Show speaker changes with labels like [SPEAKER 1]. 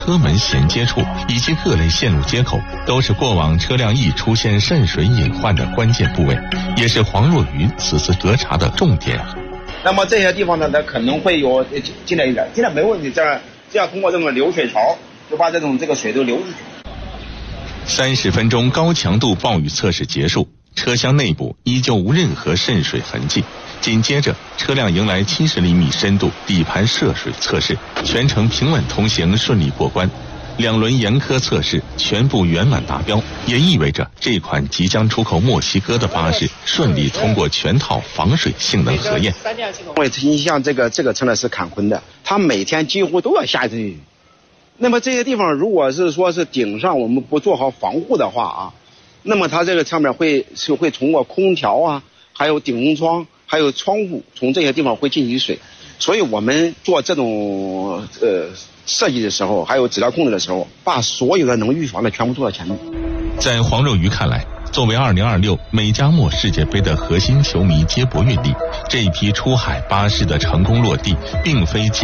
[SPEAKER 1] 车门衔接处以及各类线路接口，都是过往车辆易出现渗水隐患的关键部位，也是黄若愚此次核查的重点。
[SPEAKER 2] 那么这些地方呢，它可能会有进来一点，进来没问题，这样通过这种流水槽，就把这个水都流出去。
[SPEAKER 1] 30分钟高强度暴雨测试结束，车厢内部依旧无任何渗水痕迹。紧接着，车辆迎来70厘米深度底盘涉水测试，全程平稳通行，顺利过关。2轮严苛测试全部圆满达标，也意味着这款即将出口墨西哥的巴士顺利通过全套防水性能核验。
[SPEAKER 2] 因为你像这个车呢是坎昆的，它每天几乎都要下一阵雨。那么这些地方如果是说是顶上我们不做好防护的话啊，那么它这个上面会通过空调啊，还有顶风窗，还有窗户，从这些地方会进去水。所以我们做这种设计的时候，还有质量控制的时候，把所有的能预防的全部做到前面。
[SPEAKER 1] 在黄若愚看来，作为2026美加墨世界杯的核心球迷接驳运力，这一批出海巴士的成功落地，并非